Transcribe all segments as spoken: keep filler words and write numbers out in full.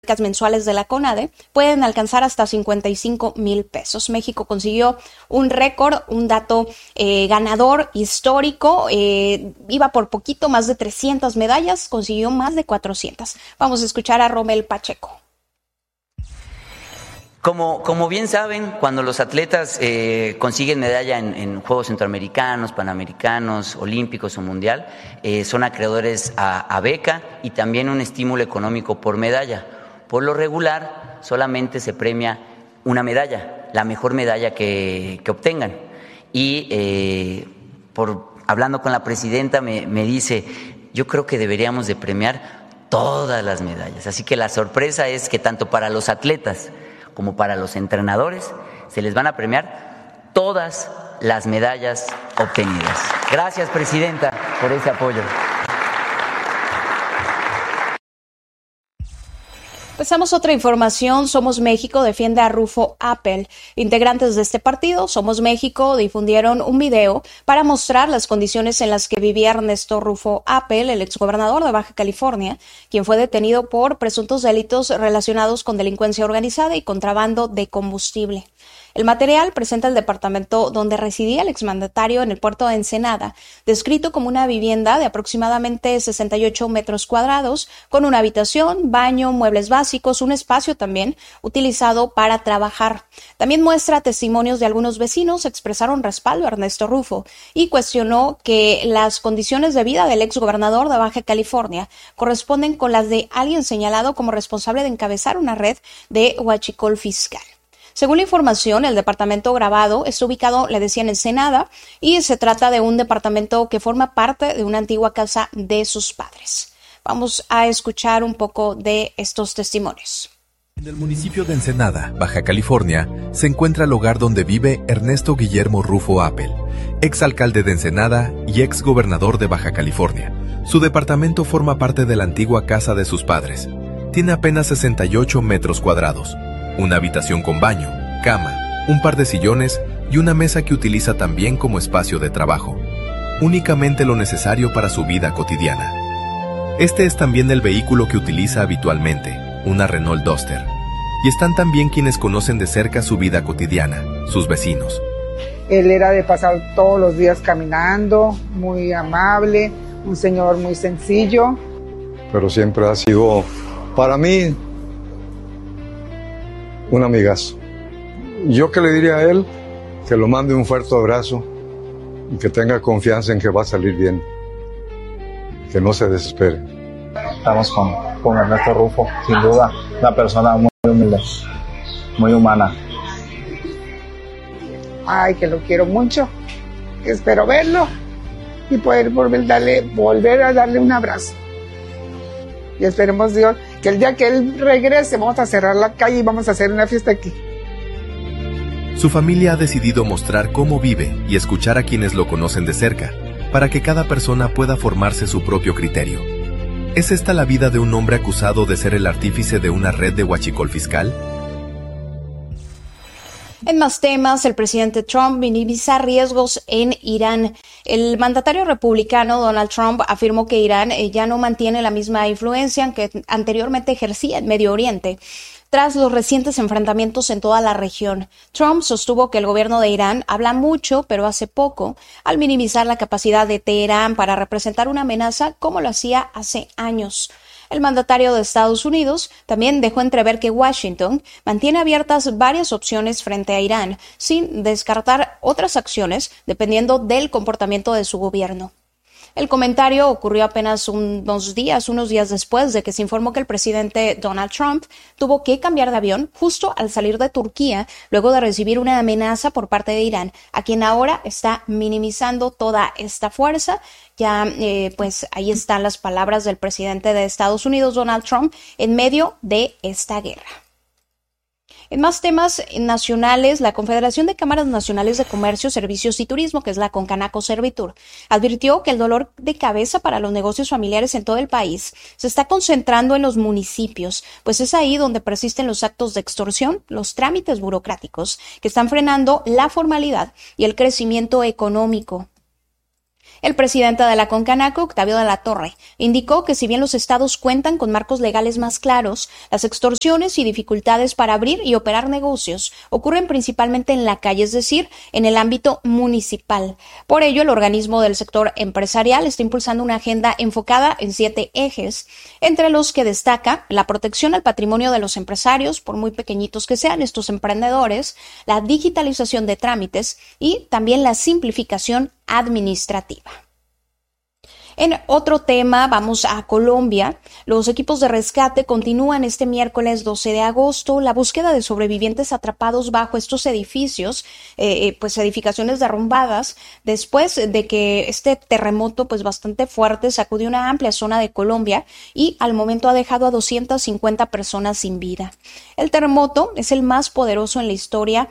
mensuales de la CONADE pueden alcanzar hasta cincuenta y cinco mil pesos. México consiguió un récord, un dato eh, ganador histórico, eh, iba por poquito, más de trescientas medallas, consiguió más de cuatrocientas. Vamos a escuchar a Romel Pacheco. Como, como bien saben, cuando los atletas eh, consiguen medalla en, en Juegos Centroamericanos, Panamericanos, Olímpicos o Mundial, eh, son acreedores a, a beca y también un estímulo económico por medalla. Por lo regular, solamente se premia una medalla, la mejor medalla que, que obtengan. Y eh, por hablando con la presidenta me, me dice, yo creo que deberíamos de premiar todas las medallas. Así que la sorpresa es que tanto para los atletas como para los entrenadores se les van a premiar todas las medallas obtenidas. Gracias, presidenta, por ese apoyo. Pasamos a otra información. Somos México defiende a Rufo Appel. Integrantes de este partido, Somos México, difundieron un video para mostrar las condiciones en las que vivía Ernesto Rufo Appel, el exgobernador de Baja California, quien fue detenido por presuntos delitos relacionados con delincuencia organizada y contrabando de combustible. El material presenta el departamento donde residía el exmandatario en el puerto de Ensenada, descrito como una vivienda de aproximadamente sesenta y ocho metros cuadrados, con una habitación, baño, muebles básicos, un espacio también utilizado para trabajar. También muestra testimonios de algunos vecinos que expresaron respaldo a Ernesto Rufo y cuestionó que las condiciones de vida del exgobernador de Baja California corresponden con las de alguien señalado como responsable de encabezar una red de huachicol fiscal. Según la información, el departamento grabado está ubicado, le decía, en Ensenada, y se trata de un departamento que forma parte de una antigua casa de sus padres. Vamos a escuchar un poco de estos testimonios. En el municipio de Ensenada, Baja California, se encuentra el hogar donde vive Ernesto Guillermo Rufo Appel, exalcalde de Ensenada y exgobernador de Baja California. Su departamento forma parte de la antigua casa de sus padres. Tiene apenas sesenta y ocho metros cuadrados. Una habitación con baño, cama, un par de sillones y una mesa que utiliza también como espacio de trabajo. Únicamente lo necesario para su vida cotidiana. Este es también el vehículo que utiliza habitualmente, una Renault Duster. Y están también quienes conocen de cerca su vida cotidiana, sus vecinos. Él era de pasar todos los días caminando, muy amable, un señor muy sencillo. Pero siempre ha sido, para mí, un amigazo. Yo que le diría a él que lo mande un fuerte abrazo y que tenga confianza en que va a salir bien, que no se desespere. Estamos con, con Ernesto Rufo, sin duda, una persona muy humilde, muy humana. Ay, que lo quiero mucho, espero verlo y poder volver, darle, volver a darle un abrazo. Y esperemos, Dios, que el día que él regrese vamos a cerrar la calle y vamos a hacer una fiesta aquí. Su familia ha decidido mostrar cómo vive y escuchar a quienes lo conocen de cerca, para que cada persona pueda formarse su propio criterio. ¿Es esta la vida de un hombre acusado de ser el artífice de una red de huachicol fiscal? En más temas, el presidente Trump minimiza riesgos en Irán. El mandatario republicano Donald Trump afirmó que Irán ya no mantiene la misma influencia que anteriormente ejercía en Medio Oriente, tras los recientes enfrentamientos en toda la región. Trump sostuvo que el gobierno de Irán habla mucho, pero hace poco, al minimizar la capacidad de Teherán para representar una amenaza como lo hacía hace años. El mandatario de Estados Unidos también dejó entrever que Washington mantiene abiertas varias opciones frente a Irán, sin descartar otras acciones dependiendo del comportamiento de su gobierno. El comentario ocurrió apenas unos días, unos días después de que se informó que el presidente Donald Trump tuvo que cambiar de avión justo al salir de Turquía, luego de recibir una amenaza por parte de Irán, a quien ahora está minimizando toda esta fuerza. Ya, eh, pues ahí están las palabras del presidente de Estados Unidos, Donald Trump, en medio de esta guerra. En más temas nacionales, la Confederación de Cámaras Nacionales de Comercio, Servicios y Turismo, que es la Concanaco Servitur, advirtió que el dolor de cabeza para los negocios familiares en todo el país se está concentrando en los municipios, pues es ahí donde persisten los actos de extorsión, los trámites burocráticos que están frenando la formalidad y el crecimiento económico. El presidente de la Concanaco, Octavio de la Torre, indicó que si bien los estados cuentan con marcos legales más claros, las extorsiones y dificultades para abrir y operar negocios ocurren principalmente en la calle, es decir, en el ámbito municipal. Por ello, el organismo del sector empresarial está impulsando una agenda enfocada en siete ejes, entre los que destaca la protección al patrimonio de los empresarios, por muy pequeñitos que sean estos emprendedores, la digitalización de trámites y también la simplificación administrativa. En otro tema, vamos a Colombia. Los equipos de rescate continúan este miércoles doce de agosto la búsqueda de sobrevivientes atrapados bajo estos edificios, eh, pues edificaciones derrumbadas, después de que este terremoto pues bastante fuerte sacudió una amplia zona de Colombia y al momento ha dejado a doscientas cincuenta personas sin vida. El terremoto es el más poderoso en la historia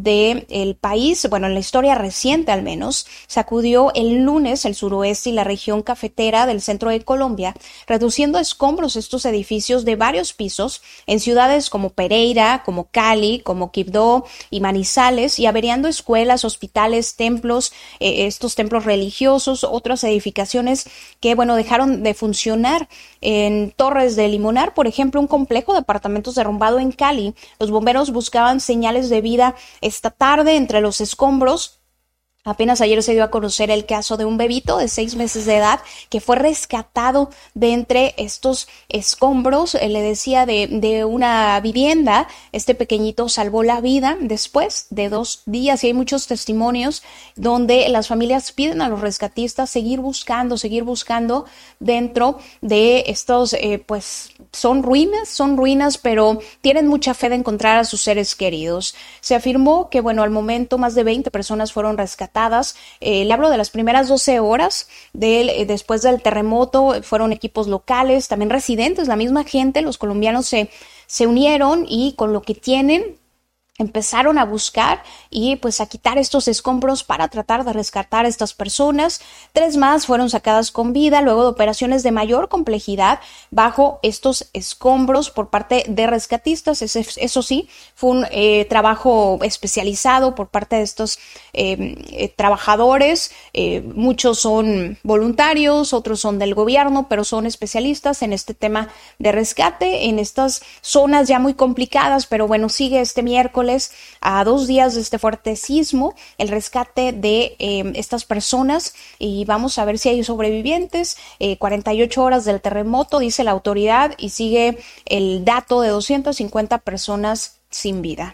del país, bueno, en la historia reciente al menos. Sacudió el lunes el suroeste y la región cafetera del centro de Colombia, reduciendo a escombros estos edificios de varios pisos en ciudades como Pereira, como Cali, como Quibdó y Manizales, y averiando escuelas, hospitales, templos, eh, estos templos religiosos, otras edificaciones que, bueno, dejaron de funcionar. En Torres de Limonar, por ejemplo, un complejo de apartamentos derrumbado en Cali. Los bomberos buscaban señales de vida esta tarde entre los escombros. Apenas ayer se dio a conocer el caso de un bebito de seis meses de edad que fue rescatado de entre estos escombros, eh, le decía, de, de una vivienda. Este pequeñito salvó la vida después de dos días y hay muchos testimonios donde las familias piden a los rescatistas seguir buscando, seguir buscando dentro de estos, eh, pues son ruinas, son ruinas, pero tienen mucha fe de encontrar a sus seres queridos. Se afirmó que, bueno, al momento más de veinte personas fueron rescatadas. Eh, le hablo de las primeras doce horas del, eh, después del terremoto. Fueron equipos locales, también residentes, la misma gente, los colombianos se, se unieron y con lo que tienen empezaron a buscar y pues a quitar estos escombros para tratar de rescatar a estas personas. Tres más fueron sacadas con vida luego de operaciones de mayor complejidad bajo estos escombros por parte de rescatistas. Eso, eso sí, fue un eh, trabajo especializado por parte de estos eh, eh, trabajadores. Eh, muchos son voluntarios, otros son del gobierno, pero son especialistas en este tema de rescate en estas zonas ya muy complicadas. Pero bueno, sigue este miércoles, a dos días de este fuerte sismo, el rescate de eh, estas personas y vamos a ver si hay sobrevivientes. eh, cuarenta y ocho horas del terremoto, dice la autoridad, y sigue el dato de doscientas cincuenta personas sin vida.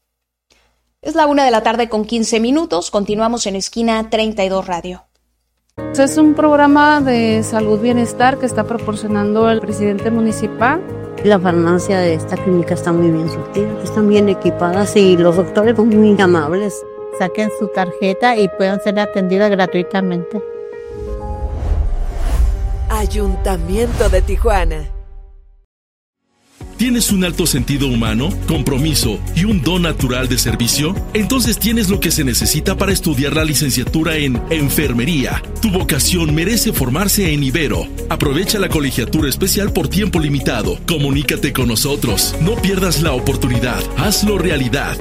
Es la una de la tarde con quince minutos, continuamos en Esquina treinta y dos Radio. Es un programa de salud bienestar que está proporcionando el presidente municipal. La farmacia de esta clínica está muy bien surtida, están bien equipadas y los doctores son muy amables. Saquen su tarjeta y puedan ser atendidas gratuitamente. Ayuntamiento de Tijuana. ¿Tienes un alto sentido humano, compromiso y un don natural de servicio? Entonces tienes lo que se necesita para estudiar la licenciatura en Enfermería. Tu vocación merece formarse en Ibero. Aprovecha la colegiatura especial por tiempo limitado. Comunícate con nosotros. No pierdas la oportunidad. Hazlo realidad.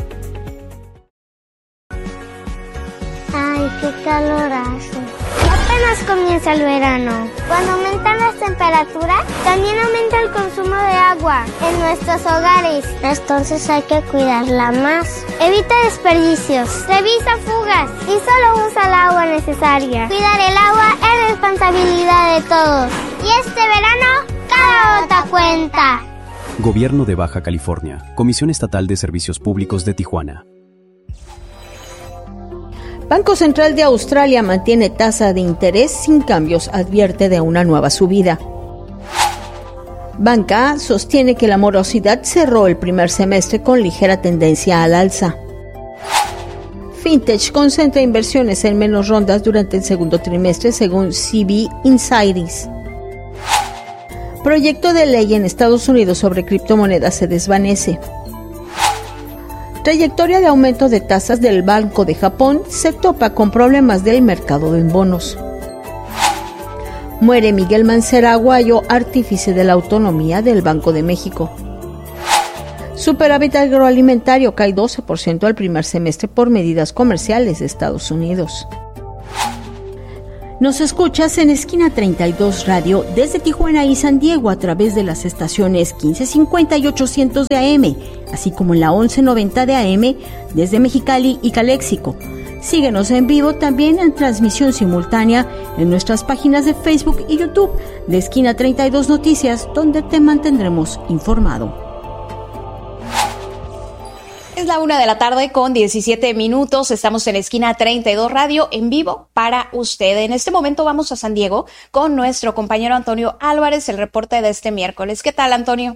Ay, qué calor hace. Apenas comienza el verano. Cuando aumentan las temperaturas, también aumenta el consumo de agua en nuestros hogares. Entonces hay que cuidarla más. Evita desperdicios, revisa fugas y solo usa el agua necesaria. Cuidar el agua es responsabilidad de todos. Y este verano, cada gota cuenta. Gobierno de Baja California, Comisión Estatal de Servicios Públicos de Tijuana. Banco Central de Australia mantiene tasa de interés sin cambios, advierte de una nueva subida. Banca sostiene que la morosidad cerró el primer semestre con ligera tendencia al alza. Fintech concentra inversiones en menos rondas durante el segundo trimestre, según C B Insights. Proyecto de ley en Estados Unidos sobre criptomonedas se desvanece. Trayectoria de aumento de tasas del Banco de Japón se topa con problemas del mercado en bonos. Muere Miguel Mancera Aguayo, artífice de la autonomía del Banco de México. Superávit agroalimentario cae doce por ciento al primer semestre por medidas comerciales de Estados Unidos. Nos escuchas en Esquina treinta y dos Radio desde Tijuana y San Diego a través de las estaciones quince cincuenta y ochocientos de A M, así como en la once noventa de A M desde Mexicali y Caléxico. Síguenos en vivo también en transmisión simultánea en nuestras páginas de Facebook y YouTube de Esquina treinta y dos Noticias, donde te mantendremos informado. Es la una de la tarde con diecisiete minutos. Estamos en Esquina treinta y dos Radio en vivo para usted. En este momento vamos a San Diego con nuestro compañero Antonio Álvarez, el reporte de este miércoles. ¿Qué tal, Antonio?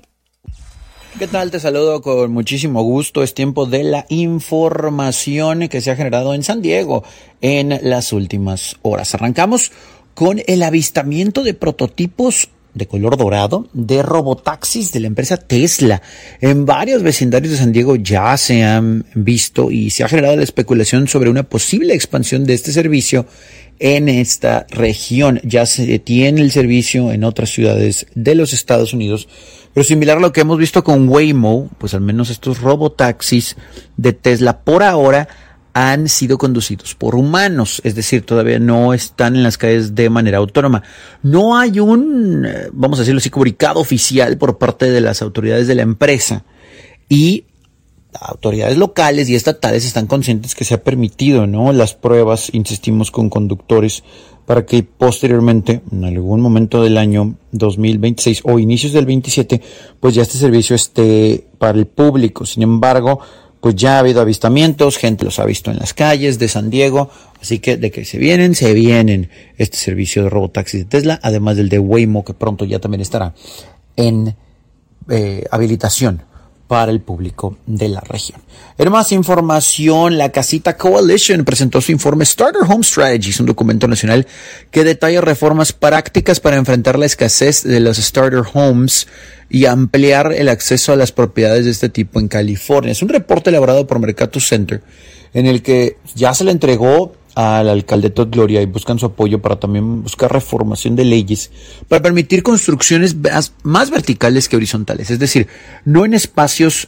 ¿Qué tal? Te saludo con muchísimo gusto. Es tiempo de la información que se ha generado en San Diego en las últimas horas. Arrancamos con el avistamiento de prototipos de color dorado de robotaxis de la empresa Tesla. En varios vecindarios de San Diego ya se han visto y se ha generado la especulación sobre una posible expansión de este servicio en esta región. Ya se tiene el servicio en otras ciudades de los Estados Unidos, pero similar a lo que hemos visto con Waymo, pues al menos estos robotaxis de Tesla por ahora han sido conducidos por humanos, es decir, todavía no están en las calles de manera autónoma. No hay un, vamos a decirlo así, comunicado oficial por parte de las autoridades de la empresa, y autoridades locales y estatales están conscientes que se ha permitido, ¿no?, las pruebas, insistimos, con conductores para que posteriormente, en algún momento del año dos mil veintiséis o inicios del veintisiete, pues ya este servicio esté para el público. Sin embargo, pues ya ha habido avistamientos, gente los ha visto en las calles de San Diego, así que de que se vienen, se vienen este servicio de robotaxis de Tesla, además del de Waymo, que pronto ya también estará en eh, habilitación para el público de la región. En más información, la casita Coalition presentó su informe Starter Home Strategies, un documento nacional que detalla reformas prácticas para enfrentar la escasez de los starter homes y ampliar el acceso a las propiedades de este tipo en California. Es un reporte elaborado por Mercatus Center en el que ya se le entregó al alcalde Todd Gloria y buscan su apoyo para también buscar reformación de leyes para permitir construcciones más verticales que horizontales, es decir, no en espacios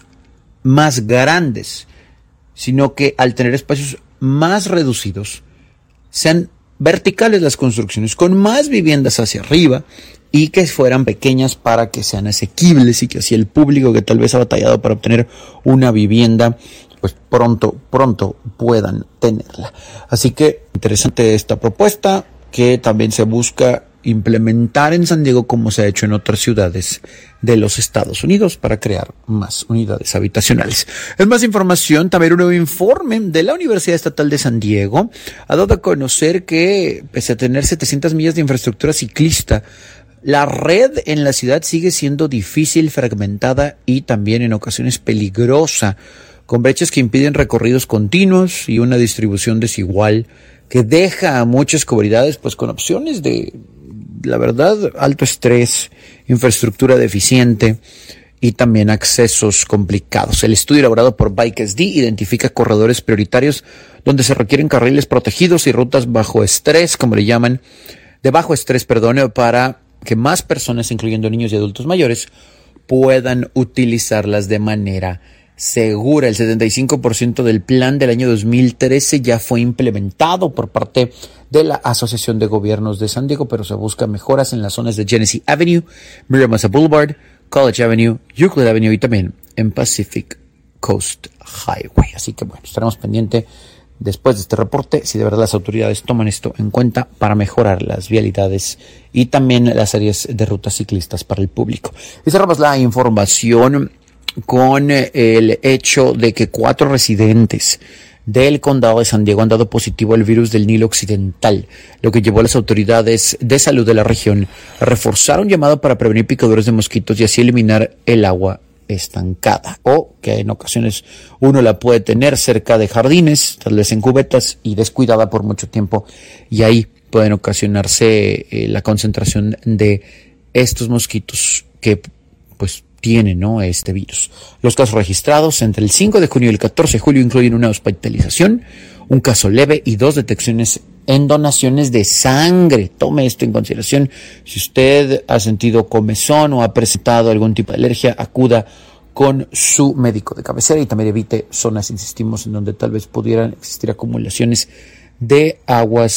más grandes, sino que al tener espacios más reducidos sean verticales las construcciones, con más viviendas hacia arriba y que fueran pequeñas para que sean asequibles y que así el público que tal vez ha batallado para obtener una vivienda, pues pronto, pronto puedan tenerla. Así que interesante esta propuesta que también se busca implementar en San Diego como se ha hecho en otras ciudades de los Estados Unidos para crear más unidades habitacionales. En más información, también un nuevo informe de la Universidad Estatal de San Diego ha dado a conocer que pese a tener setecientas millas de infraestructura ciclista, la red en la ciudad sigue siendo difícil, fragmentada y también en ocasiones peligrosa, con brechas que impiden recorridos continuos y una distribución desigual que deja a muchas comunidades pues con opciones de, la verdad, alto estrés, infraestructura deficiente y también accesos complicados. El estudio elaborado por Bike S D identifica corredores prioritarios donde se requieren carriles protegidos y rutas bajo estrés, como le llaman, de bajo estrés, perdón, para que más personas, incluyendo niños y adultos mayores, puedan utilizarlas de manera segura. El setenta y cinco por ciento del plan del año dos mil trece ya fue implementado por parte de la Asociación de Gobiernos de San Diego, pero se busca mejoras en las zonas de Genesee Avenue, Miriam-Mesa Boulevard, College Avenue, Euclid Avenue y también en Pacific Coast Highway. Así que bueno, estaremos pendientes después de este reporte si de verdad las autoridades toman esto en cuenta para mejorar las vialidades y también las áreas de rutas ciclistas para el público. Y cerramos la información con el hecho de que cuatro residentes del condado de San Diego han dado positivo al virus del Nilo Occidental, lo que llevó a las autoridades de salud de la región a reforzar un llamado para prevenir picaduras de mosquitos y así eliminar el agua estancada, o que en ocasiones uno la puede tener cerca de jardines, tal vez en cubetas y descuidada por mucho tiempo, y ahí pueden ocasionarse eh, la concentración de estos mosquitos que pues tienen, ¿no?, este virus. Los casos registrados entre el cinco de junio y el catorce de julio incluyen una hospitalización, un caso leve y dos detecciones en donaciones de sangre. Tome esto en consideración. Si usted ha sentido comezón o ha presentado algún tipo de alergia, acuda con su médico de cabecera y también evite zonas, insistimos, en donde tal vez pudieran existir acumulaciones de aguas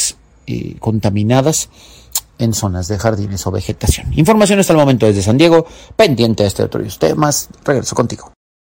eh, contaminadas en zonas de jardines o vegetación. Información hasta el momento desde San Diego, pendiente de este otro y los temas. Regreso contigo.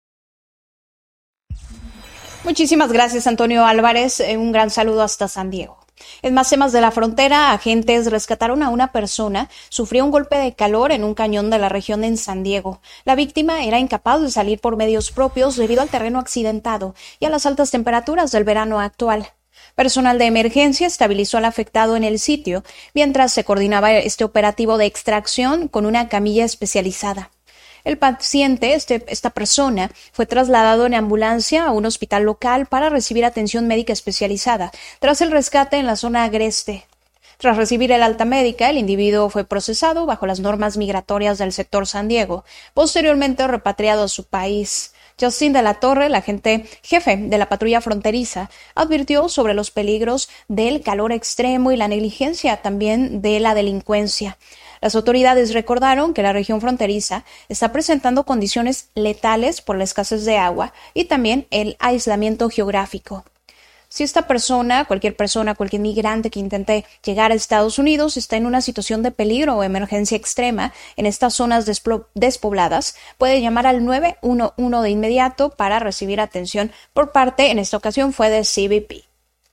Muchísimas gracias, Antonio Álvarez. Un gran saludo hasta San Diego. En más temas de la frontera, agentes rescataron a una persona. Sufrió un golpe de calor en un cañón de la región en San Diego. La víctima era incapaz de salir por medios propios debido al terreno accidentado y a las altas temperaturas del verano actual. Personal de emergencia estabilizó al afectado en el sitio mientras se coordinaba este operativo de extracción con una camilla especializada. El paciente, este, esta persona, fue trasladado en ambulancia a un hospital local para recibir atención médica especializada tras el rescate en la zona agreste. Tras recibir el alta médica, el individuo fue procesado bajo las normas migratorias del sector San Diego, posteriormente repatriado a su país. Justin de la Torre, el agente jefe de la patrulla fronteriza, advirtió sobre los peligros del calor extremo y la negligencia también de la delincuencia. Las autoridades recordaron que la región fronteriza está presentando condiciones letales por la escasez de agua y también el aislamiento geográfico. Si esta persona, cualquier persona, cualquier migrante que intente llegar a Estados Unidos está en una situación de peligro o emergencia extrema en estas zonas despobladas, puede llamar al nueve uno uno de inmediato para recibir atención por parte, en esta ocasión fue de C B P.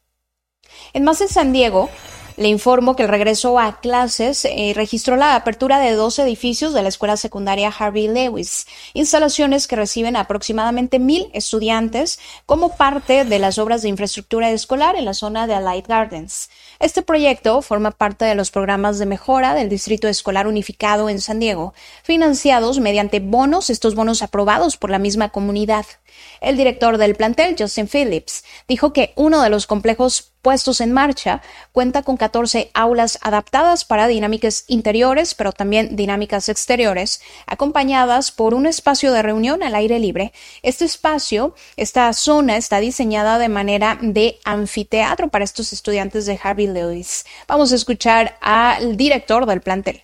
En más en San Diego, le informo que el regreso a clases eh, registró la apertura de dos edificios de la escuela secundaria Harvey Lewis, instalaciones que reciben aproximadamente mil estudiantes como parte de las obras de infraestructura escolar en la zona de Allied Gardens. Este proyecto forma parte de los programas de mejora del Distrito Escolar Unificado en San Diego, financiados mediante bonos, estos bonos aprobados por la misma comunidad. El director del plantel, Justin Phillips, dijo que uno de los complejos puestos en marcha cuenta con catorce aulas adaptadas para dinámicas interiores, pero también dinámicas exteriores, acompañadas por un espacio de reunión al aire libre. Este espacio, esta zona está diseñada de manera de anfiteatro para estos estudiantes de Harvey Lewis. Vamos a escuchar al director del plantel.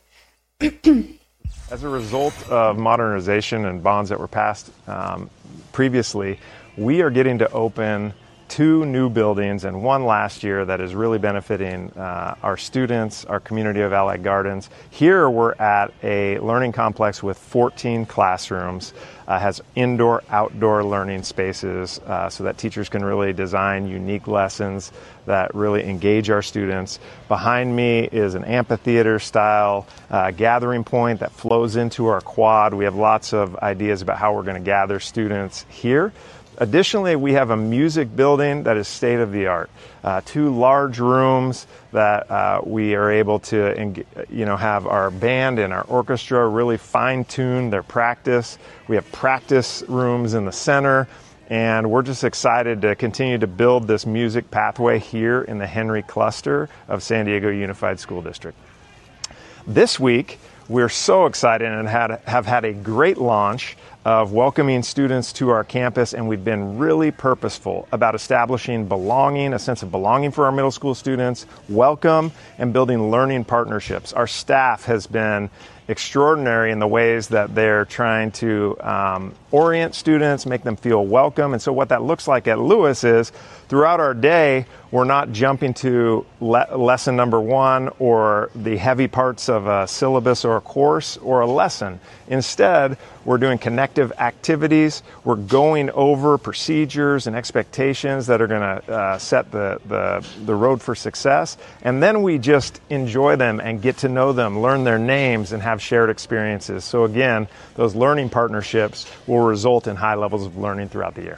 As a result of modernization and bonds that were passed um, previously, we are getting to open two new buildings and one last year that is really benefiting uh, our students, our community of Allied Gardens. Here we're at a learning complex with fourteen classrooms, uh, has indoor, outdoor learning spaces uh, so that teachers can really design unique lessons that really engage our students. Behind me is an amphitheater style uh, gathering point that flows into our quad. We have lots of ideas about how we're going to gather students here. Additionally, we have a music building that is state-of-the-art. Uh, two large rooms that uh, we are able to, you know, have our band and our orchestra really fine-tune their practice. We have practice rooms in the center, and we're just excited to continue to build this music pathway here in the Henry cluster of San Diego Unified School District. This week, we're so excited and had, have had a great launch of welcoming students to our campus, and we've been really purposeful about establishing belonging, a sense of belonging for our middle school students, welcome, and building learning partnerships. Our staff has been extraordinary in the ways that they're trying to um, orient students, make them feel welcome. And so what that looks like at Lewis is throughout our day, we're not jumping to le- lesson number one or the heavy parts of a syllabus or a course or a lesson. Instead, we're doing connective activities. We're going over procedures and expectations that are going to uh, set the, the, the road for success. And then we just enjoy them and get to know them, learn their names, and have shared experiences. So again, those learning partnerships will result in high levels of learning throughout the year.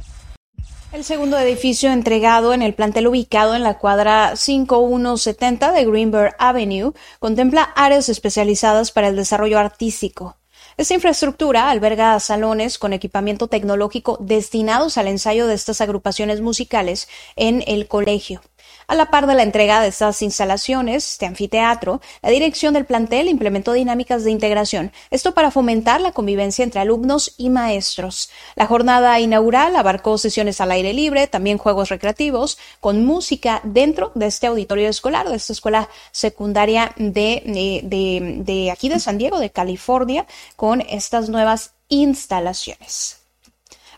El segundo edificio entregado en el plantel ubicado en la cuadra cinco mil ciento setenta de Greenberg Avenue contempla áreas especializadas para el desarrollo artístico. Esta infraestructura alberga salones con equipamiento tecnológico destinados al ensayo de estas agrupaciones musicales en el colegio. A la par de la entrega de estas instalaciones, este anfiteatro, la dirección del plantel implementó dinámicas de integración, esto para fomentar la convivencia entre alumnos y maestros. La jornada inaugural abarcó sesiones al aire libre, también juegos recreativos, con música dentro de este auditorio escolar, de esta escuela secundaria de, de, de, de aquí de San Diego, de California, con estas nuevas instalaciones.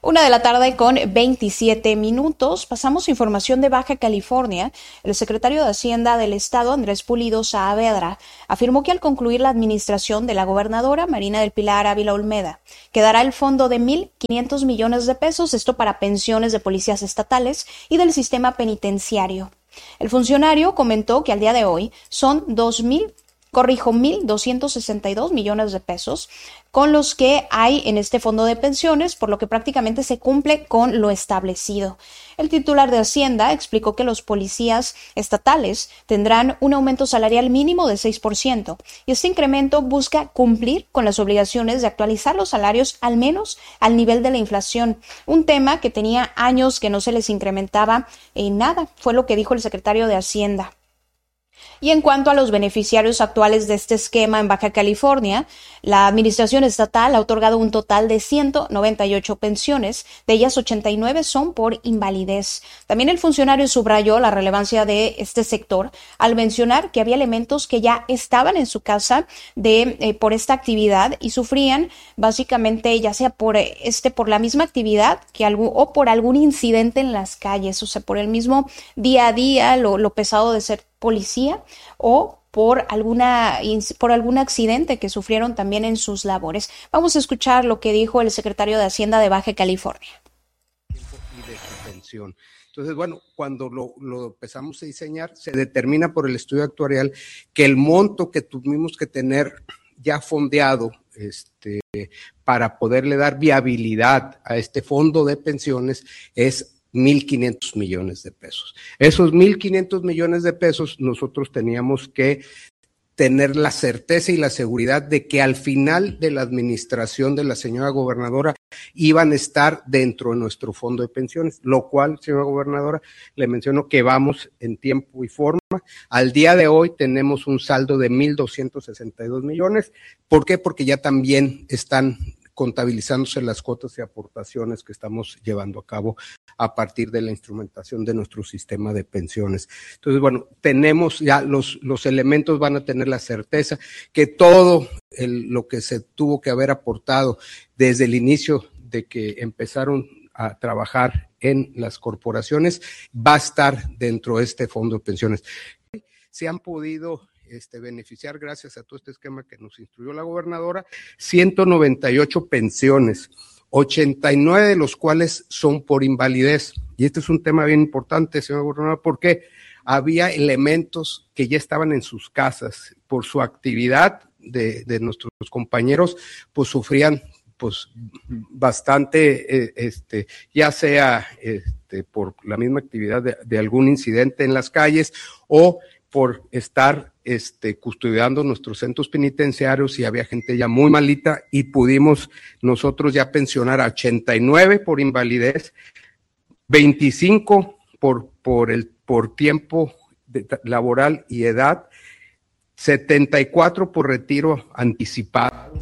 Una de la tarde con veintisiete minutos. Pasamos a información de Baja California. El secretario de Hacienda del Estado, Andrés Pulido Saavedra, afirmó que al concluir la administración de la gobernadora Marina del Pilar Ávila Olmeda, quedará el fondo de mil quinientos millones de pesos, esto para pensiones de policías estatales y del sistema penitenciario. El funcionario comentó que al día de hoy son dos mil corrijo, mil doscientos sesenta y dos millones de pesos con los que hay en este fondo de pensiones, por lo que prácticamente se cumple con lo establecido. El titular de Hacienda explicó que los policías estatales tendrán un aumento salarial mínimo de seis por ciento y este incremento busca cumplir con las obligaciones de actualizar los salarios al menos al nivel de la inflación, un tema que tenía años que no se les incrementaba en nada, fue lo que dijo el secretario de Hacienda. Y en cuanto a los beneficiarios actuales de este esquema en Baja California, la administración estatal ha otorgado un total de ciento noventa y ocho pensiones, de ellas ochenta y nueve son por invalidez. También el funcionario subrayó la relevancia de este sector al mencionar que había elementos que ya estaban en su casa de eh, por esta actividad y sufrían básicamente ya sea por este por la misma actividad que algún, o por algún incidente en las calles, o sea, por el mismo día a día, lo, lo pesado de ser policía o por alguna por algún accidente que sufrieron también en sus labores. Vamos a escuchar lo que dijo el secretario de Hacienda de Baja California. Y de su pensión. Entonces, bueno, cuando lo, lo empezamos a diseñar, se determina por el estudio actuarial que el monto que tuvimos que tener ya fondeado este, para poderle dar viabilidad a este fondo de pensiones es mil quinientos millones de pesos. Esos mil quinientos millones de pesos nosotros teníamos que tener la certeza y la seguridad de que al final de la administración de la señora gobernadora iban a estar dentro de nuestro fondo de pensiones, lo cual, señora gobernadora, le menciono que vamos en tiempo y forma. Al día de hoy tenemos un saldo de mil doscientos sesenta y dos millones. ¿Por qué? Porque ya también están contabilizándose las cuotas y aportaciones que estamos llevando a cabo a partir de la instrumentación de nuestro sistema de pensiones. Entonces, bueno, tenemos ya los, los elementos, van a tener la certeza que todo el, lo que se tuvo que haber aportado desde el inicio de que empezaron a trabajar en las corporaciones va a estar dentro de este fondo de pensiones. Se han podido Este, beneficiar gracias a todo este esquema que nos instruyó la gobernadora, ciento noventa y ocho pensiones, ochenta y nueve de los cuales son por invalidez. Y este es un tema bien importante, señora gobernadora, porque había elementos que ya estaban en sus casas por su actividad de, de nuestros compañeros, pues sufrían pues bastante, eh, este, ya sea este, por la misma actividad de, de algún incidente en las calles o por estar este, custodiando nuestros centros penitenciarios y había gente ya muy malita y pudimos nosotros ya pensionar a ochenta y nueve por invalidez, veinticinco por, por, el, por tiempo de, laboral y edad, setenta y cuatro por retiro anticipado.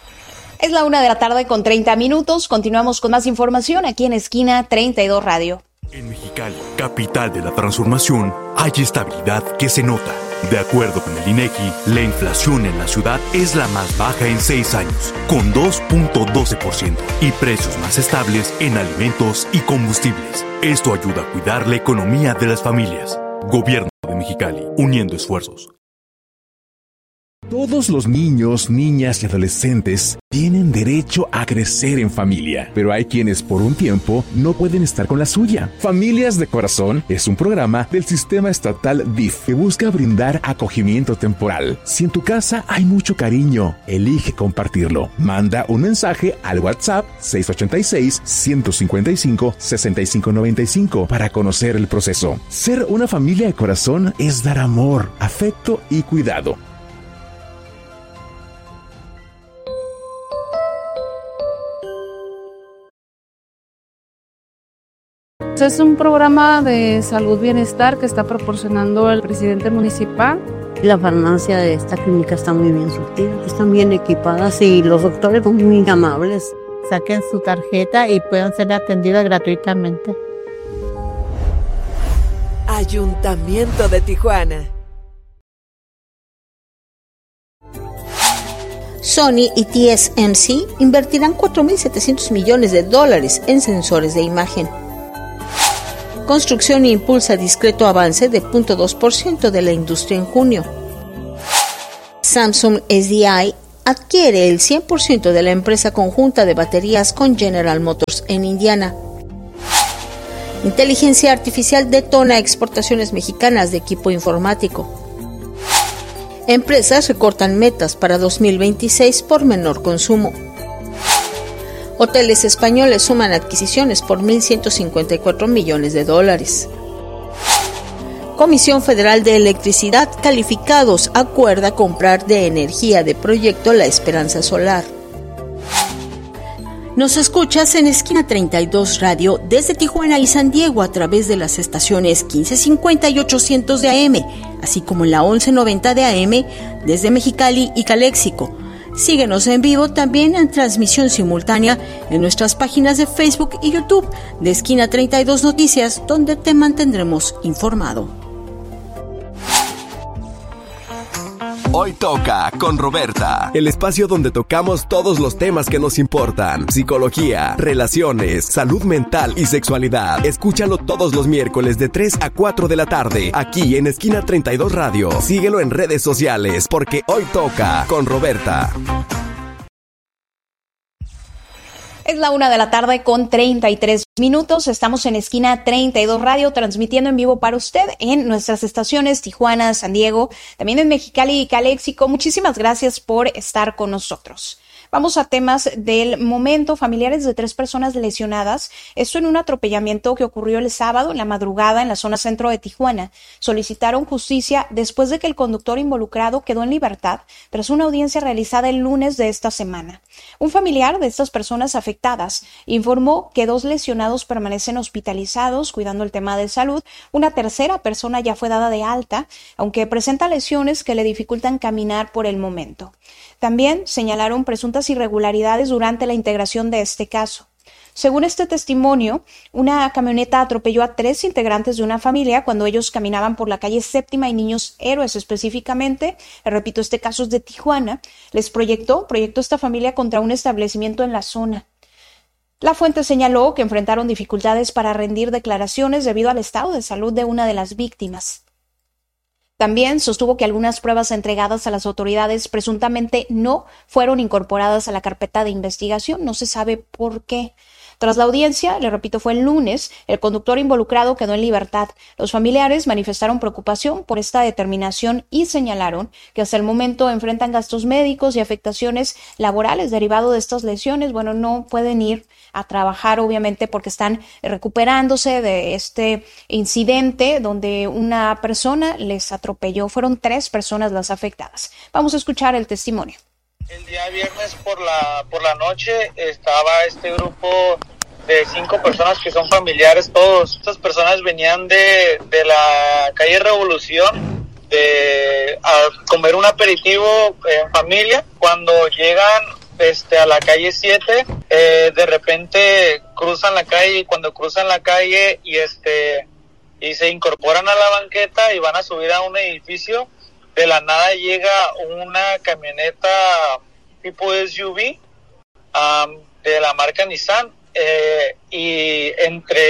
Es la una de la tarde con treinta minutos. Continuamos con más información aquí en Esquina treinta y dos Radio. En Mexicali, capital de la transformación, hay estabilidad que se nota. De acuerdo con el INEGI, la inflación en la ciudad es la más baja en seis años, con dos punto doce por ciento, y precios más estables en alimentos y combustibles. Esto ayuda a cuidar la economía de las familias. Gobierno de Mexicali, uniendo esfuerzos. Todos los niños, niñas y adolescentes tienen derecho a crecer en familia, pero hay quienes por un tiempo no pueden estar con la suya. Familias de Corazón es un programa del sistema estatal D I F que busca brindar acogimiento temporal. Si en tu casa hay mucho cariño, elige compartirlo. Manda un mensaje al WhatsApp seis ocho seis, uno cinco cinco, seis cinco nueve cinco para conocer el proceso. Ser una familia de Corazón es dar amor, afecto y cuidado. Es un programa de salud bienestar que está proporcionando el presidente municipal. La farmacia de esta clínica está muy bien surtida, están bien equipadas y los doctores son muy amables. Saquen su tarjeta y puedan ser atendidas gratuitamente. Ayuntamiento de Tijuana. Sony y T S M C invertirán cuatro mil setecientos millones de dólares en sensores de imagen. Construcción impulsa discreto avance de cero punto dos por ciento de la industria en junio. Samsung S D I adquiere el cien por ciento de la empresa conjunta de baterías con General Motors en Indiana. Inteligencia artificial detona exportaciones mexicanas de equipo informático. Empresas recortan metas para dos mil veintiséis por menor consumo. Hoteles españoles suman adquisiciones por mil ciento cincuenta y cuatro millones de dólares. Comisión Federal de Electricidad Calificados acuerda comprar de energía de proyecto La Esperanza Solar. Nos escuchas en Esquina treinta y dos Radio desde Tijuana y San Diego a través de las estaciones quince cincuenta y ochocientos de A M, así como en la once noventa de A M desde Mexicali y Caléxico. Síguenos en vivo también en transmisión simultánea en nuestras páginas de Facebook y YouTube de Esquina treinta y dos Noticias, donde te mantendremos informado. Hoy toca con Roberta, el espacio donde tocamos todos los temas que nos importan: psicología, relaciones, salud mental y sexualidad. Escúchalo todos los miércoles de tres a cuatro de la tarde, aquí en Esquina treinta y dos Radio. Síguelo en redes sociales, porque hoy toca con Roberta. Es la una de la tarde con treinta y tres minutos. Estamos en Esquina treinta y dos Radio, transmitiendo en vivo para usted en nuestras estaciones Tijuana, San Diego, también en Mexicali y Caléxico. Muchísimas gracias por estar con nosotros. Vamos a temas del momento. Familiares de tres personas lesionadas, esto en un atropellamiento que ocurrió el sábado en la madrugada en la zona centro de Tijuana, solicitaron justicia después de que el conductor involucrado quedó en libertad tras una audiencia realizada el lunes de esta semana. Un familiar de estas personas afectadas informó que dos lesionados permanecen hospitalizados cuidando el tema de salud. Una tercera persona ya fue dada de alta, aunque presenta lesiones que le dificultan caminar por el momento. También señalaron presuntas irregularidades durante la integración de este caso. Según este testimonio, una camioneta atropelló a tres integrantes de una familia cuando ellos caminaban por la calle Séptima y Niños Héroes específicamente. Repito, este caso es de Tijuana. Les proyectó, proyectó esta familia contra un establecimiento en la zona. La fuente señaló que enfrentaron dificultades para rendir declaraciones debido al estado de salud de una de las víctimas. También sostuvo que algunas pruebas entregadas a las autoridades presuntamente no fueron incorporadas a la carpeta de investigación. No se sabe por qué. Tras la audiencia, le repito, fue el lunes, el conductor involucrado quedó en libertad. Los familiares manifestaron preocupación por esta determinación y señalaron que hasta el momento enfrentan gastos médicos y afectaciones laborales derivados de estas lesiones. Bueno, no pueden ir a trabajar, obviamente, porque están recuperándose de este incidente donde una persona les atropelló. Fueron tres personas las afectadas. Vamos a escuchar el testimonio. El día viernes por la por la noche estaba este grupo de cinco personas que son familiares todos. Estas personas venían de, de la calle Revolución de a comer un aperitivo en familia. Cuando llegan este a la calle siete, eh, de repente cruzan la calle y cuando cruzan la calle y este y se incorporan a la banqueta y van a subir a un edificio, de la nada llega una camioneta tipo S U V um, de la marca Nissan eh, y entre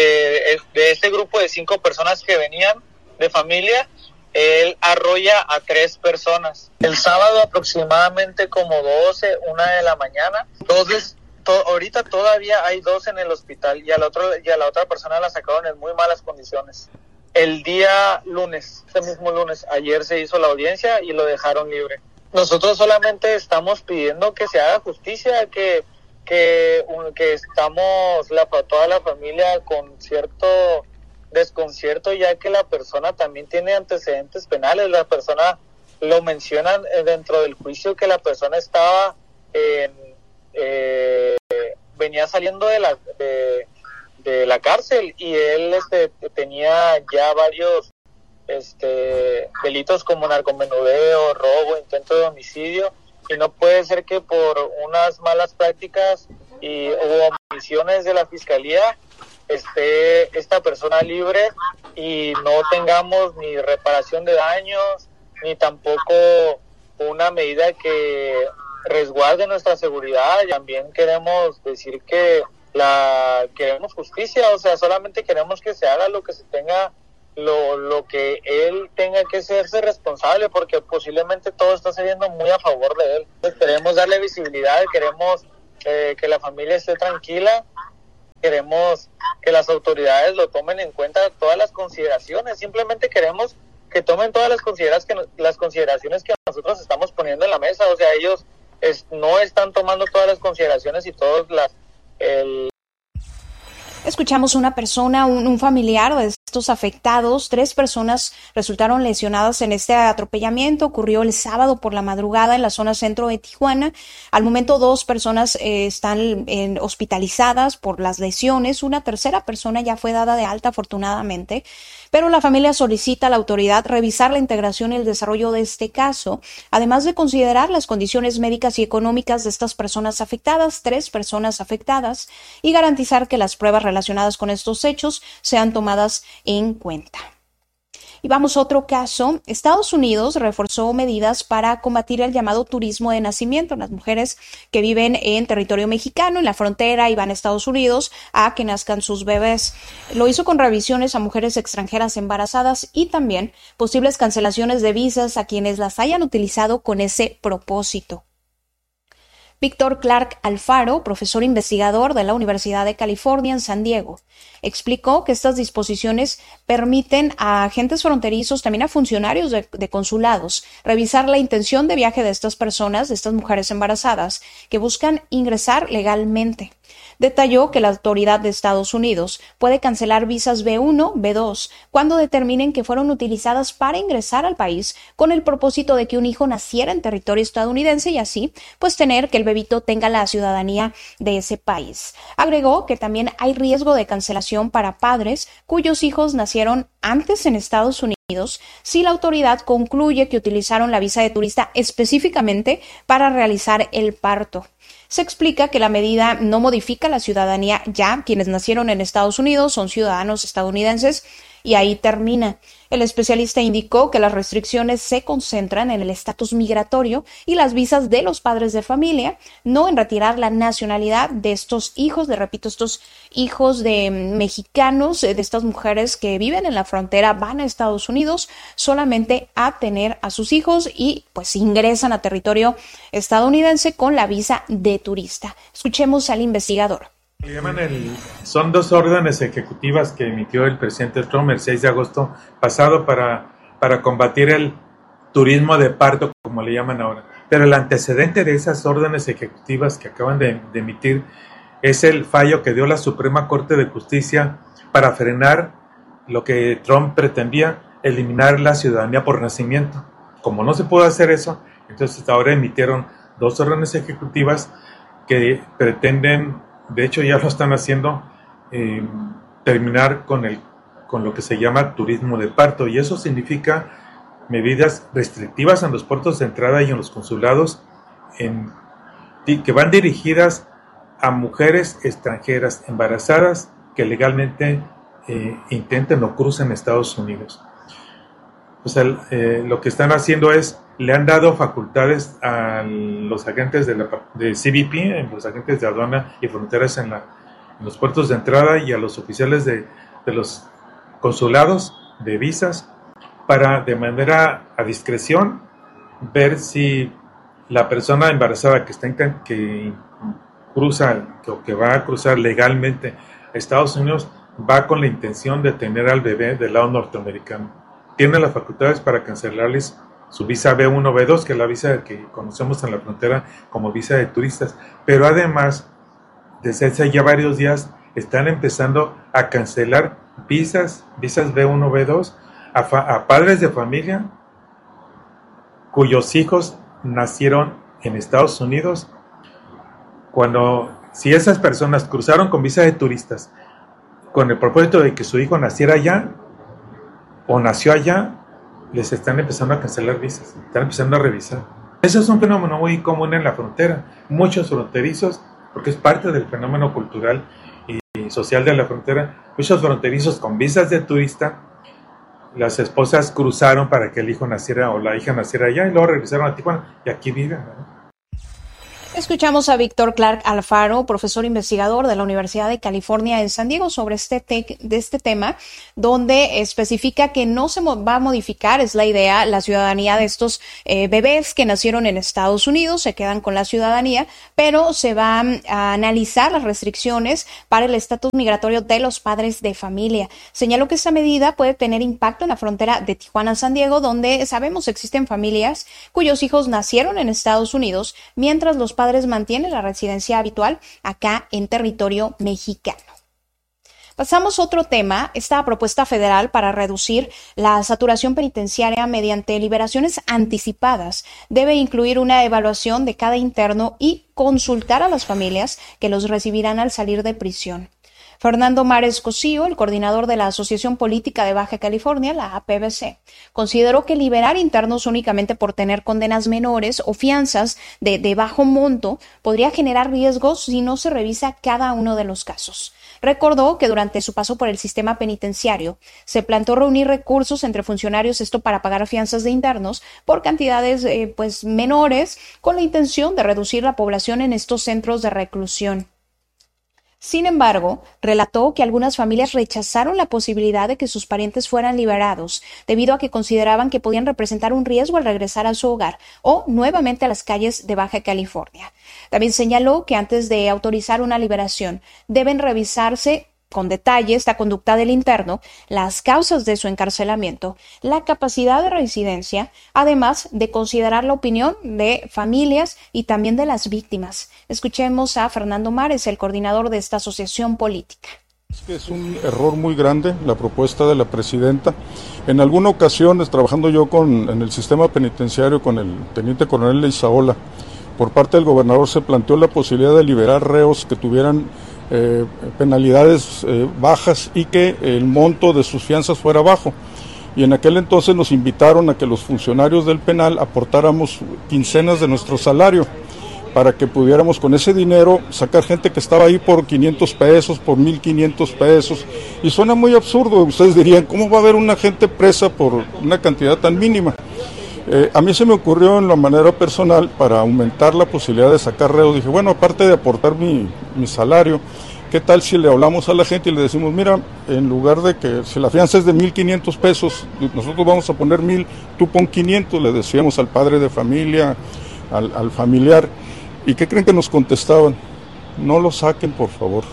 de este grupo de cinco personas que venían de familia, él arrolla a tres personas. El sábado aproximadamente como doce, una de la mañana. Entonces, to- ahorita todavía hay dos en el hospital y a la otra, y a la otra persona la sacaron en muy malas condiciones. El día lunes, este mismo lunes, ayer se hizo la audiencia y lo dejaron libre. Nosotros solamente estamos pidiendo que se haga justicia, que que, que estamos la, toda la familia con cierto desconcierto, ya que la persona también tiene antecedentes penales. La persona lo mencionan dentro del juicio que la persona estaba en, eh, venía saliendo de la de, de la cárcel y él este tenía ya varios este delitos como narcomenudeo, robo, intento de homicidio, y no puede ser que por unas malas prácticas y o omisiones de la fiscalía esté esta persona libre y no tengamos ni reparación de daños ni tampoco una medida que resguarde nuestra seguridad. También queremos decir que la queremos justicia, o sea, solamente queremos que se haga lo que se tenga, lo, lo que él tenga que serse responsable, porque posiblemente todo está saliendo muy a favor de él. Queremos darle visibilidad, queremos eh, que la familia esté tranquila, queremos que las autoridades lo tomen en cuenta, todas las consideraciones. Simplemente queremos que tomen todas las consideraciones que, las consideraciones que nosotros estamos poniendo en la mesa. O sea, ellos es, no están tomando todas las consideraciones y todas las... El... Escuchamos una persona, un, un familiar de estos afectados. Tres personas resultaron lesionadas en este atropellamiento. Ocurrió el sábado por la madrugada en la zona centro de Tijuana. Al momento, dos personas eh, están en, hospitalizadas por las lesiones. Una tercera persona ya fue dada de alta, afortunadamente. Pero la familia solicita a la autoridad revisar la integración y el desarrollo de este caso, además de considerar las condiciones médicas y económicas de estas personas afectadas, tres personas afectadas, y garantizar que las pruebas relacionadas con estos hechos sean tomadas en cuenta. Y vamos a otro caso. Estados Unidos reforzó medidas para combatir el llamado turismo de nacimiento. Las mujeres que viven en territorio mexicano, en la frontera, y van a Estados Unidos a que nazcan sus bebés. Lo hizo con revisiones a mujeres extranjeras embarazadas y también posibles cancelaciones de visas a quienes las hayan utilizado con ese propósito. Víctor Clark Alfaro, profesor investigador de la Universidad de California en San Diego, explicó que estas disposiciones permiten a agentes fronterizos, también a funcionarios de, de consulados, revisar la intención de viaje de estas personas, de estas mujeres embarazadas, que buscan ingresar legalmente. Detalló que la autoridad de Estados Unidos puede cancelar visas B uno, B dos, cuando determinen que fueron utilizadas para ingresar al país con el propósito de que un hijo naciera en territorio estadounidense y así, pues, tener que el bebito tenga la ciudadanía de ese país. Agregó que también hay riesgo de cancelación para padres cuyos hijos nacieron antes en Estados Unidos si la autoridad concluye que utilizaron la visa de turista específicamente para realizar el parto. Se explica que la medida no modifica la ciudadanía ya. Quienes nacieron en Estados Unidos son ciudadanos estadounidenses y ahí termina. El especialista indicó que las restricciones se concentran en el estatus migratorio y las visas de los padres de familia, no en retirar la nacionalidad de estos hijos, de repito, estos hijos de mexicanos, de estas mujeres que viven en la frontera, van a Estados Unidos solamente a tener a sus hijos y pues ingresan a territorio estadounidense con la visa de turista. Escuchemos al investigador. Le llaman el, son dos órdenes ejecutivas que emitió el presidente Trump el seis de agosto pasado para, para combatir el turismo de parto, como le llaman ahora. Pero el antecedente de esas órdenes ejecutivas que acaban de, de emitir es el fallo que dio la Suprema Corte de Justicia para frenar lo que Trump pretendía, eliminar la ciudadanía por nacimiento. Como no se pudo hacer eso, entonces ahora emitieron dos órdenes ejecutivas que pretenden, de hecho ya lo están haciendo, eh, terminar con, el, con lo que se llama turismo de parto, y eso significa medidas restrictivas en los puertos de entrada y en los consulados en, que van dirigidas a mujeres extranjeras embarazadas que legalmente eh, intenten o crucen Estados Unidos. O sea, eh, lo que están haciendo es, le han dado facultades a los agentes de, la, de C B P, los agentes de aduana y fronteras en, la, en los puertos de entrada, y a los oficiales de, de los consulados de visas, para de manera a discreción ver si la persona embarazada que está en, que cruza o que va a cruzar legalmente a Estados Unidos va con la intención de tener al bebé del lado norteamericano. Tiene las facultades para cancelarles su visa B uno, B dos, que es la visa que conocemos en la frontera como visa de turistas, pero además desde hace ya varios días están empezando a cancelar visas, visas B uno, B dos a, fa- a padres de familia cuyos hijos nacieron en Estados Unidos. Cuando, si esas personas cruzaron con visa de turistas con el propósito de que su hijo naciera allá o nació allá, les están empezando a cancelar visas, están empezando a revisar. Eso es un fenómeno muy común en la frontera. Muchos fronterizos, porque es parte del fenómeno cultural y social de la frontera, muchos fronterizos con visas de turista, las esposas cruzaron para que el hijo naciera o la hija naciera allá y luego regresaron a Tijuana y aquí viven, ¿no? Escuchamos a Víctor Clark Alfaro, profesor investigador de la Universidad de California en San Diego, sobre este, te- de este tema, donde especifica que no se mo- va a modificar, es la idea, la ciudadanía de estos eh, bebés que nacieron en Estados Unidos, se quedan con la ciudadanía, pero se van a analizar las restricciones para el estatus migratorio de los padres de familia. Señaló que esta medida puede tener impacto en la frontera de Tijuana-San Diego, donde sabemos existen familias cuyos hijos nacieron en Estados Unidos, mientras los padres mantienen la residencia habitual acá en territorio mexicano. Pasamos a otro tema, esta propuesta federal para reducir la saturación penitenciaria mediante liberaciones anticipadas debe incluir una evaluación de cada interno y consultar a las familias que los recibirán al salir de prisión. Fernando Mares Cosío, el coordinador de la Asociación Política de Baja California, la A P B C, consideró que liberar internos únicamente por tener condenas menores o fianzas de, de bajo monto podría generar riesgos si no se revisa cada uno de los casos. Recordó que durante su paso por el sistema penitenciario se planteó reunir recursos entre funcionarios, esto para pagar fianzas de internos por cantidades eh, pues menores, con la intención de reducir la población en estos centros de reclusión. Sin embargo, relató que algunas familias rechazaron la posibilidad de que sus parientes fueran liberados debido a que consideraban que podían representar un riesgo al regresar a su hogar o nuevamente a las calles de Baja California. También señaló que antes de autorizar una liberación deben revisarse con detalle esta conducta del interno, las causas de su encarcelamiento, la capacidad de residencia, además de considerar la opinión de familias y también de las víctimas. Escuchemos a Fernando Mares, el coordinador de esta asociación política. Es que es un error muy grande la propuesta de la presidenta. En alguna ocasión, trabajando yo con, en el sistema penitenciario con el teniente coronel Leizaola, por parte del gobernador se planteó la posibilidad de liberar reos que tuvieran Eh, penalidades eh, bajas y que el monto de sus fianzas fuera bajo. Y en aquel entonces nos invitaron a que los funcionarios del penal aportáramos quincenas de nuestro salario para que pudiéramos con ese dinero sacar gente que estaba ahí por quinientos pesos, por mil quinientos pesos. Y suena muy absurdo, ustedes dirían, ¿cómo va a haber una gente presa por una cantidad tan mínima? Eh, a mí se me ocurrió en la manera personal, para aumentar la posibilidad de sacar reos, dije, bueno, aparte de aportar mi, mi salario, ¿qué tal si le hablamos a la gente y le decimos, mira, en lugar de que, si la fianza es de mil quinientos pesos, nosotros vamos a poner mil, tú pon quinientos, le decíamos al padre de familia, al, al familiar, ¿y qué creen que nos contestaban? No lo saquen, por favor,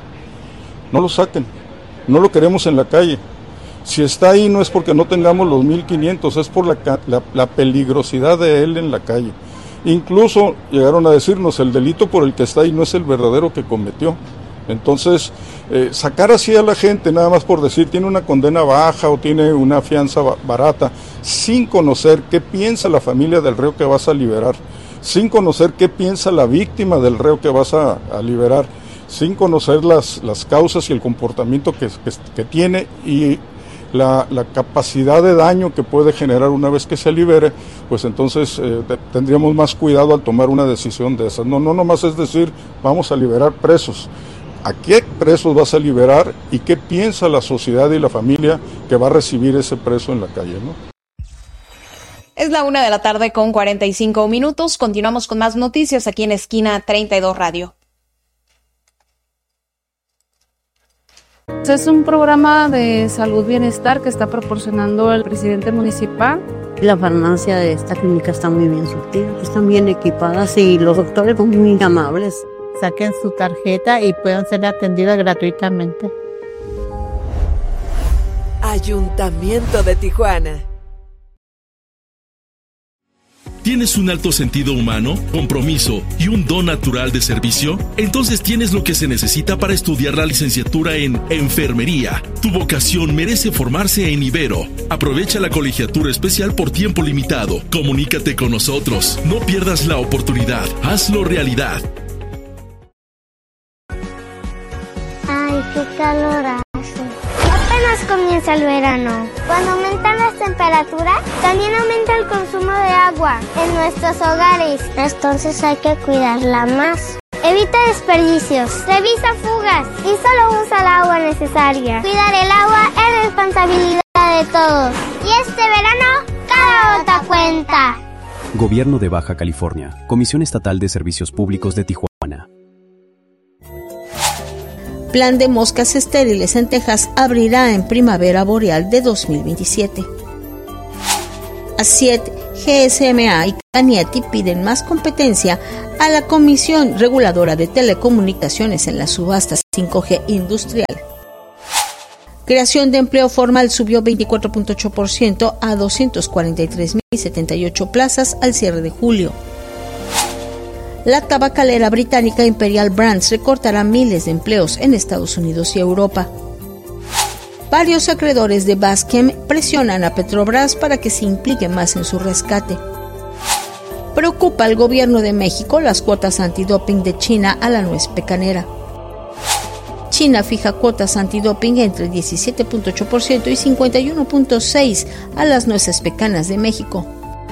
no lo saquen, no lo queremos en la calle. Si está ahí no es porque no tengamos los mil quinientos, es por la, la, la peligrosidad de él en la calle. Incluso llegaron a decirnos, el delito por el que está ahí no es el verdadero que cometió. Entonces, eh, sacar así a la gente nada más por decir tiene una condena baja o tiene una fianza barata, sin conocer qué piensa la familia del reo que vas a liberar, sin conocer qué piensa la víctima del reo que vas a, a liberar, sin conocer las, las causas y el comportamiento que, que, que tiene y La, la capacidad de daño que puede generar una vez que se libere, pues entonces eh, tendríamos más cuidado al tomar una decisión de esas. No, no nomás es decir, vamos a liberar presos. ¿A qué presos vas a liberar y qué piensa la sociedad y la familia que va a recibir ese preso en la calle, ¿no? Es la una de la tarde con cuarenta y cinco minutos. Continuamos con más noticias aquí en Esquina treinta y dos Radio. Es un programa de salud bienestar que está proporcionando el presidente municipal. La farmacia de esta clínica está muy bien surtida, están bien equipadas y los doctores son muy amables. Saquen su tarjeta y puedan ser atendidas gratuitamente. Ayuntamiento de Tijuana. ¿Tienes un alto sentido humano, compromiso y un don natural de servicio? Entonces tienes lo que se necesita para estudiar la licenciatura en Enfermería. Tu vocación merece formarse en Ibero. Aprovecha la colegiatura especial por tiempo limitado. Comunícate con nosotros. No pierdas la oportunidad. Hazlo realidad. Ay, qué calorazo. Apenas comienza el verano. Cuando aumentan las temperaturas, también aumenta el consumo de agua en nuestros hogares. Entonces hay que cuidarla más. Evita desperdicios, revisa fugas y solo usa el agua necesaria. Cuidar el agua es responsabilidad de todos. Y este verano, cada gota cuenta. Gobierno de Baja California, Comisión Estatal de Servicios Públicos de Tijuana. Plan de moscas estériles en Texas abrirá en primavera boreal de dos mil veintisiete. ASIET, G S M A y Canieti piden más competencia a la Comisión Reguladora de Telecomunicaciones en las subastas cinco G industrial. Creación de empleo formal subió veinticuatro punto ocho por ciento a doscientas cuarenta y tres mil setenta y ocho plazas al cierre de julio. La tabacalera británica Imperial Brands recortará miles de empleos en Estados Unidos y Europa. Varios acreedores de Baskem presionan a Petrobras para que se implique más en su rescate. Preocupa al gobierno de México las cuotas antidoping de China a la nuez pecanera. China fija cuotas antidoping entre diecisiete punto ocho por ciento y cincuenta y uno punto seis por ciento a las nueces pecanas de México.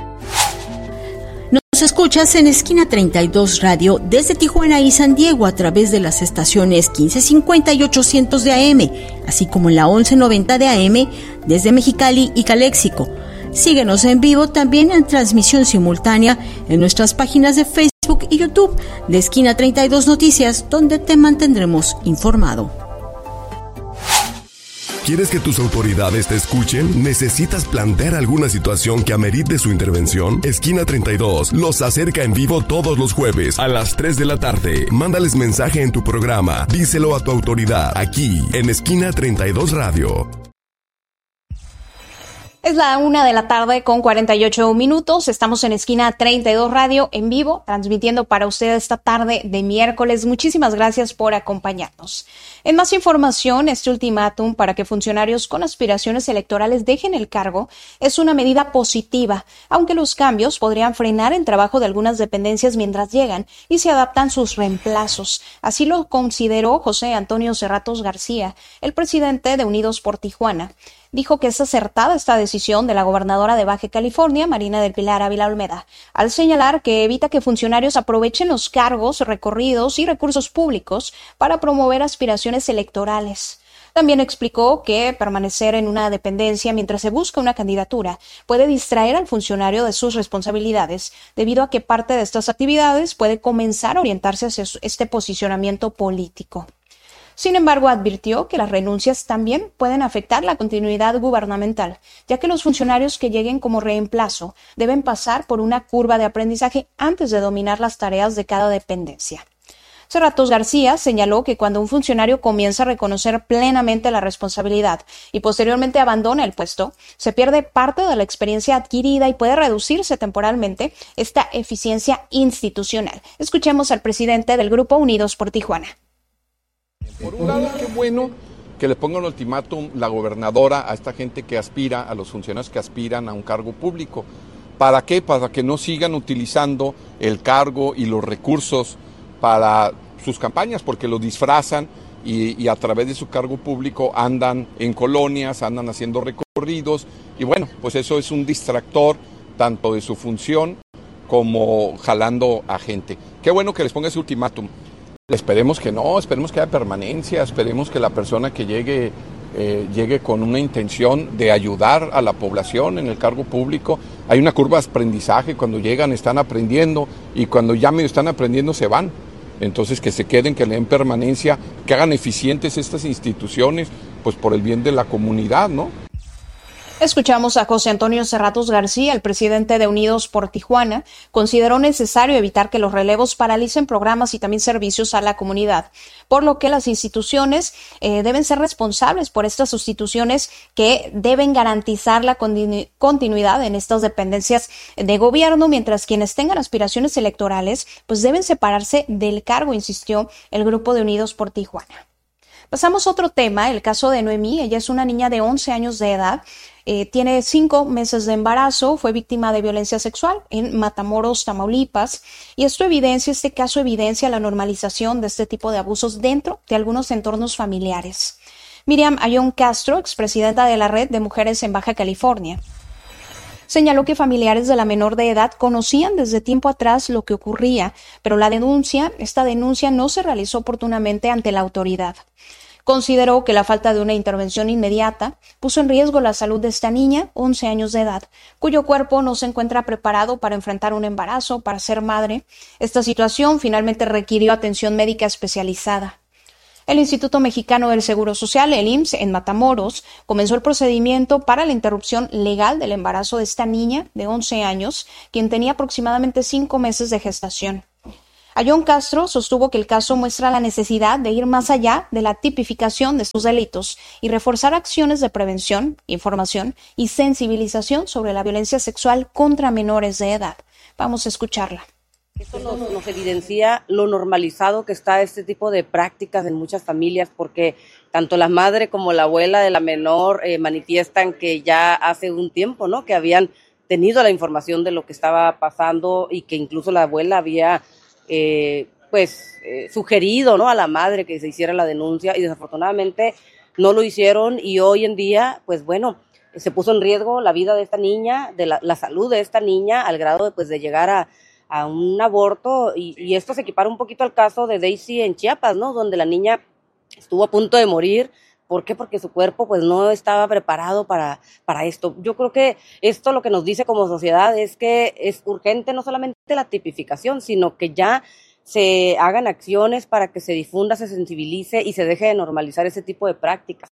Nos escuchas en Esquina treinta y dos Radio desde Tijuana y San Diego a través de las estaciones quince cincuenta y ochocientos de A M, así como en la once noventa de A M desde Mexicali y Caléxico. Síguenos en vivo también en transmisión simultánea en nuestras páginas de Facebook y YouTube de Esquina treinta y dos Noticias, donde te mantendremos informado. ¿Quieres que tus autoridades te escuchen? ¿Necesitas plantear alguna situación que amerite su intervención? Esquina treinta y dos los acerca en vivo todos los jueves a las tres de la tarde. Mándales mensaje en tu programa. Díselo a tu autoridad aquí en Esquina treinta y dos Radio. Es la una de la tarde con cuarenta y ocho minutos. Estamos en Esquina treinta y dos Radio en vivo, transmitiendo para usted esta tarde de miércoles. Muchísimas gracias por acompañarnos. En más información, este ultimátum para que funcionarios con aspiraciones electorales dejen el cargo es una medida positiva, aunque los cambios podrían frenar el trabajo de algunas dependencias mientras llegan y se adaptan sus reemplazos. Así lo consideró José Antonio Cerratos García, el presidente de Unidos por Tijuana. Dijo que es acertada esta decisión de la gobernadora de Baja California, Marina del Pilar Ávila Olmeda, al señalar que evita que funcionarios aprovechen los cargos, recorridos y recursos públicos para promover aspiraciones electorales. También explicó que permanecer en una dependencia mientras se busca una candidatura puede distraer al funcionario de sus responsabilidades, debido a que parte de estas actividades puede comenzar a orientarse hacia este posicionamiento político. Sin embargo, advirtió que las renuncias también pueden afectar la continuidad gubernamental, ya que los funcionarios que lleguen como reemplazo deben pasar por una curva de aprendizaje antes de dominar las tareas de cada dependencia. Cerratos García señaló que cuando un funcionario comienza a reconocer plenamente la responsabilidad y posteriormente abandona el puesto, se pierde parte de la experiencia adquirida y puede reducirse temporalmente esta eficiencia institucional. Escuchemos al presidente del Grupo Unidos por Tijuana. Por un lado, qué bueno que le ponga un ultimátum la gobernadora a esta gente que aspira, a los funcionarios que aspiran a un cargo público. ¿Para qué? Para que no sigan utilizando el cargo y los recursos para sus campañas, porque lo disfrazan y, y a través de su cargo público andan en colonias, andan haciendo recorridos y bueno, pues eso es un distractor tanto de su función como jalando a gente. Qué bueno que les ponga ese ultimátum. Esperemos que no, esperemos que haya permanencia, esperemos que la persona que llegue eh, llegue con una intención de ayudar a la población en el cargo público. Hay una curva de aprendizaje, cuando llegan están aprendiendo y cuando ya medio están aprendiendo se van. Entonces que se queden, que le den permanencia, que hagan eficientes estas instituciones, pues por el bien de la comunidad, ¿no? Escuchamos a José Antonio Cerratos García, el presidente de Unidos por Tijuana. Consideró necesario evitar que los relevos paralicen programas y también servicios a la comunidad, por lo que las instituciones eh, deben ser responsables por estas sustituciones que deben garantizar la continu- continuidad en estas dependencias de gobierno, mientras quienes tengan aspiraciones electorales pues deben separarse del cargo, insistió el Grupo de Unidos por Tijuana. Pasamos a otro tema, el caso de Noemí. Ella es una niña de once años de edad, eh, tiene cinco meses de embarazo, fue víctima de violencia sexual en Matamoros, Tamaulipas, y esto evidencia, este caso evidencia la normalización de este tipo de abusos dentro de algunos entornos familiares. Miriam Ayón Castro, expresidenta de la Red de Mujeres en Baja California, señaló que familiares de la menor de edad conocían desde tiempo atrás lo que ocurría, pero la denuncia, esta denuncia no se realizó oportunamente ante la autoridad. Consideró que la falta de una intervención inmediata puso en riesgo la salud de esta niña, once años de edad, cuyo cuerpo no se encuentra preparado para enfrentar un embarazo, para ser madre. Esta situación finalmente requirió atención médica especializada. El Instituto Mexicano del Seguro Social, el I M S S, en Matamoros, comenzó el procedimiento para la interrupción legal del embarazo de esta niña de once años, quien tenía aproximadamente cinco meses de gestación. Ayón Castro sostuvo que el caso muestra la necesidad de ir más allá de la tipificación de estos delitos y reforzar acciones de prevención, información y sensibilización sobre la violencia sexual contra menores de edad. Vamos a escucharla. Esto nos, nos evidencia lo normalizado que está este tipo de prácticas en muchas familias, porque tanto la madre como la abuela de la menor eh, manifiestan que ya hace un tiempo, ¿no?, que habían tenido la información de lo que estaba pasando y que incluso la abuela había eh, pues eh, sugerido, ¿no?, a la madre que se hiciera la denuncia, y desafortunadamente no lo hicieron, y hoy en día, pues bueno, se puso en riesgo la vida de esta niña, de la, la salud de esta niña, al grado de, pues, de llegar a a un aborto, y, y esto se equipara un poquito al caso de Daisy en Chiapas, ¿no?, donde la niña estuvo a punto de morir. ¿Por qué? Porque su cuerpo pues no estaba preparado para, para esto. Yo creo que esto lo que nos dice como sociedad es que es urgente no solamente la tipificación, sino que ya se hagan acciones para que se difunda, se sensibilice y se deje de normalizar ese tipo de prácticas.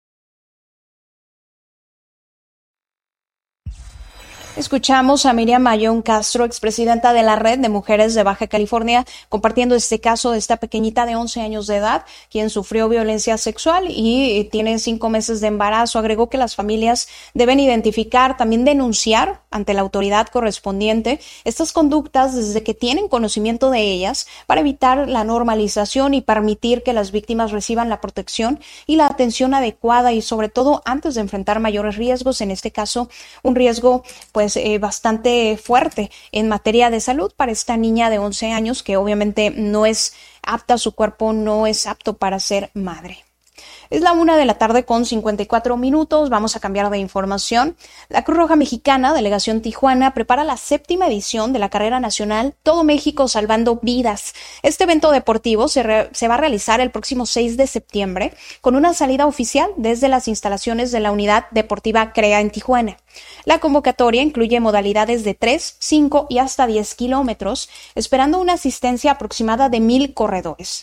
Escuchamos a Miriam Ayón Castro, expresidenta de la Red de Mujeres de Baja California, compartiendo este caso de esta pequeñita de once años de edad, quien sufrió violencia sexual y tiene cinco meses de embarazo. Agregó que las familias deben identificar, también denunciar ante la autoridad correspondiente estas conductas desde que tienen conocimiento de ellas, para evitar la normalización y permitir que las víctimas reciban la protección y la atención adecuada, y sobre todo antes de enfrentar mayores riesgos, en este caso un riesgo pues eh, bastante fuerte en materia de salud para esta niña de once años, que obviamente no es apta, su cuerpo no es apto para ser madre. Es la una de la tarde con cincuenta y cuatro minutos. Vamos a cambiar de información. La Cruz Roja Mexicana, Delegación Tijuana, prepara la séptima edición de la carrera nacional Todo México Salvando Vidas. Este evento deportivo se, re, se va a realizar el próximo seis de septiembre con una salida oficial desde las instalaciones de la Unidad Deportiva CREA en Tijuana. La convocatoria incluye modalidades de tres, cinco y hasta diez kilómetros, esperando una asistencia aproximada de mil corredores.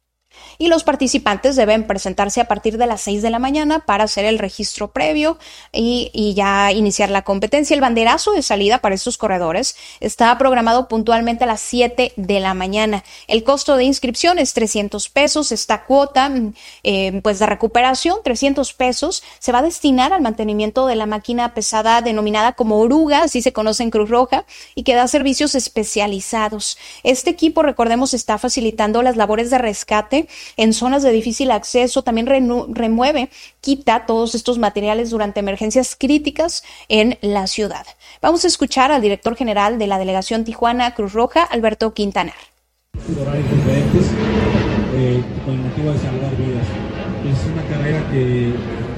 Y los participantes deben presentarse a partir de las seis de la mañana para hacer el registro previo y, y ya iniciar la competencia. El banderazo de salida para estos corredores está programado puntualmente a las siete de la mañana. El costo de inscripción es trescientos pesos. Esta cuota eh, pues de recuperación, trescientos pesos, se va a destinar al mantenimiento de la máquina pesada denominada como Oruga, así se conoce en Cruz Roja, y que da servicios especializados. Este equipo, recordemos, está facilitando las labores de rescate en zonas de difícil acceso, también remueve, quita todos estos materiales durante emergencias críticas en la ciudad. Vamos a escuchar al director general de la Delegación Tijuana Cruz Roja, Alberto Quintanar. Horarios diferentes eh, con el motivo de salvar vidas. Es una carrera que,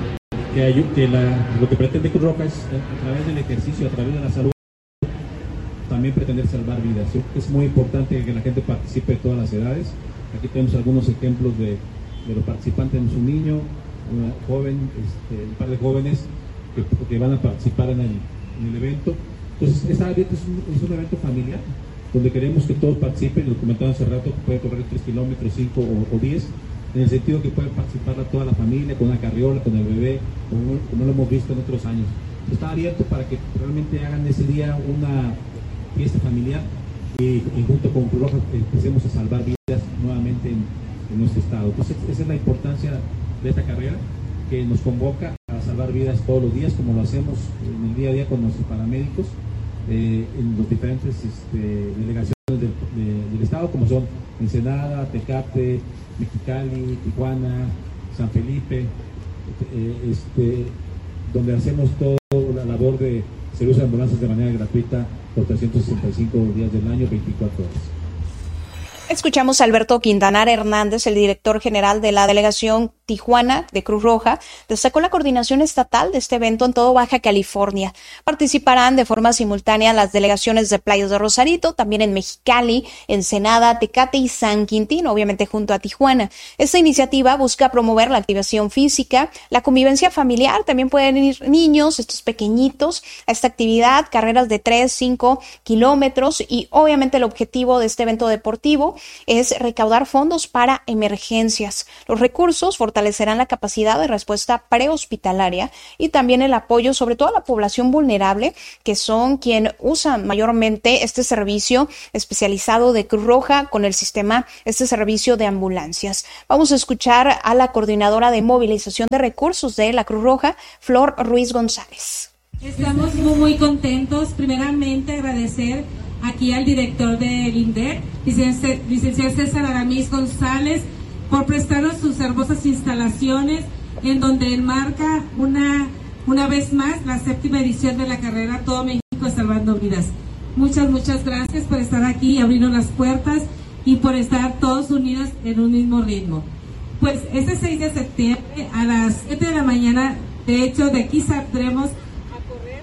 que, que la, lo que pretende Cruz Roja es, a través del ejercicio, a través de la salud, también pretender salvar vidas. Es muy importante que la gente participe de todas las edades. Aquí tenemos algunos ejemplos de, de los participantes. Tenemos un niño, una joven, este, un par de jóvenes que, que van a participar en el, en el evento. Entonces, esta, es, un, es un evento familiar donde queremos que todos participen. Lo comentaba hace rato, que puede correr tres kilómetros, cinco o, o diez, en el sentido que puede participar toda la familia, con la carriola, con el bebé, como, como lo hemos visto en otros años. Está abierto para que realmente hagan ese día una fiesta familiar y, y junto con Cruz Roja empecemos a salvar vidas nuevamente en, en nuestro estado. Entonces, esa es la importancia de esta carrera, que nos convoca a salvar vidas todos los días, como lo hacemos en el día a día con nuestros paramédicos eh, en los diferentes este, delegaciones del, de, del estado, como son Ensenada, Tecate, Mexicali, Tijuana, San Felipe, eh, este, donde hacemos toda la labor de servicios de ambulancias de manera gratuita por trescientos sesenta y cinco días del año, veinticuatro horas. Escuchamos a Alberto Quintanar Hernández, el director general de la Delegación Tijuana de Cruz Roja destacó la coordinación estatal de este evento en todo Baja California. Participarán de forma simultánea las delegaciones de Playas de Rosarito, también en Mexicali, Ensenada, Tecate y San Quintín, obviamente junto a Tijuana. Esta iniciativa busca promover la activación física, la convivencia familiar. También pueden ir niños, estos pequeñitos, a esta actividad, carreras de tres, cinco kilómetros, y obviamente el objetivo de este evento deportivo es recaudar fondos para emergencias. Los recursos fortalecerán la capacidad de respuesta prehospitalaria y también el apoyo sobre todo a la población vulnerable, que son quien usa mayormente este servicio especializado de Cruz Roja con el sistema, este servicio de ambulancias. Vamos a escuchar a la coordinadora de movilización de recursos de la Cruz Roja, Flor Ruiz González. Estamos muy, muy contentos. Primeramente, agradecer aquí al director del INDEC, licenciado César Aramis González, por prestarnos sus hermosas instalaciones, en donde enmarca una, una vez más la séptima edición de la carrera Todo México Salvando Vidas. Muchas, muchas gracias por estar aquí y abrirnos las puertas y por estar todos unidos en un mismo ritmo. Pues este seis de septiembre a las siete de la mañana, de hecho de aquí saldremos a correr,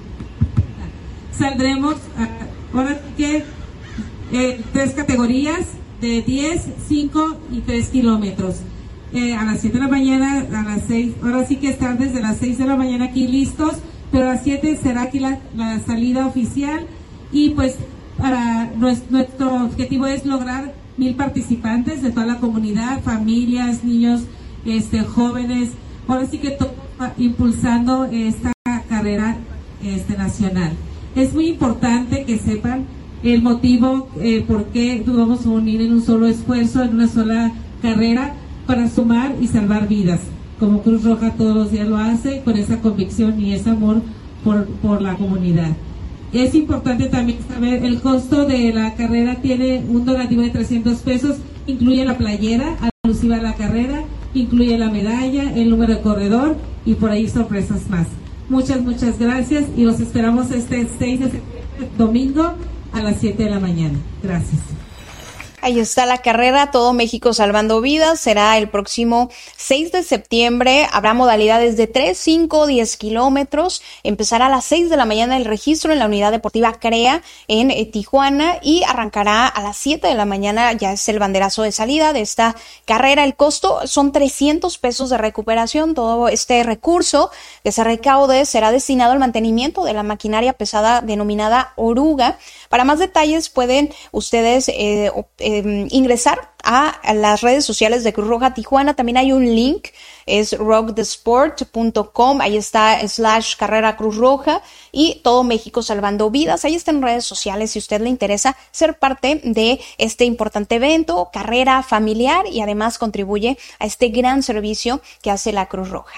saldremos a, ahora que eh, tres categorías de diez, cinco y tres kilómetros. Eh, a las siete de la mañana, a las seis, ahora sí que están desde las seis de la mañana aquí listos, pero a las siete será aquí la, la salida oficial, y pues para nuestro, nuestro objetivo es lograr mil participantes de toda la comunidad, familias, niños, este, jóvenes, ahora sí que todo impulsando esta carrera este, nacional. Es muy importante que sepan el motivo, eh, por qué nos vamos a unir en un solo esfuerzo, en una sola carrera, para sumar y salvar vidas, como Cruz Roja todos los días lo hace, con esa convicción y ese amor por, por la comunidad. Es importante también saber el costo de la carrera. Tiene un donativo de trescientos pesos, incluye la playera alusiva a la carrera, incluye la medalla, el número de corredor y por ahí sorpresas más. Muchas, muchas gracias y los esperamos este seis de septiembre, domingo, a las siete de la mañana. Gracias. Ahí está la carrera Todo México Salvando Vidas. Será el próximo seis de septiembre. Habrá modalidades de tres, cinco, diez kilómetros. Empezará a las seis de la mañana el registro en la unidad deportiva CREA en eh, Tijuana, y arrancará a las siete de la mañana. Ya es el banderazo de salida de esta carrera. El costo son trescientos pesos de recuperación. Todo este recurso que se recaude será destinado al mantenimiento de la maquinaria pesada denominada Oruga. Para más detalles pueden ustedes eh, eh, ingresar a las redes sociales de Cruz Roja Tijuana. También hay un link, es rock the sport punto com, ahí está slash carrera Cruz Roja y Todo México Salvando Vidas. Ahí está en redes sociales si a usted le interesa ser parte de este importante evento, carrera familiar, y además contribuye a este gran servicio que hace la Cruz Roja.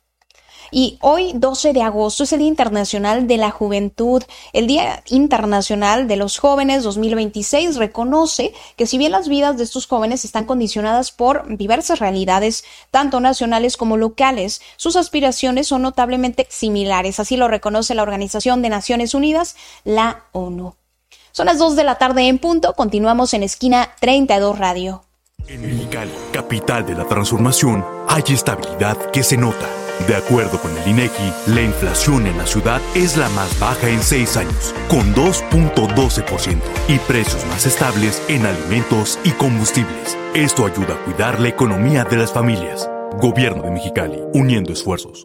Y hoy, doce de agosto, es el Día Internacional de la Juventud. El Día Internacional de los Jóvenes dos mil veintiséis reconoce que si bien las vidas de estos jóvenes están condicionadas por diversas realidades, tanto nacionales como locales, sus aspiraciones son notablemente similares. Así lo reconoce la Organización de Naciones Unidas, la ONU. Son las dos de la tarde en punto. Continuamos en Esquina treinta y dos Radio. En Mexicali, capital de la transformación, hay estabilidad que se nota. De acuerdo con el INEGI, la inflación en la ciudad es la más baja en seis años, con dos punto doce por ciento, y precios más estables en alimentos y combustibles. Esto ayuda a cuidar la economía de las familias. Gobierno de Mexicali, uniendo esfuerzos.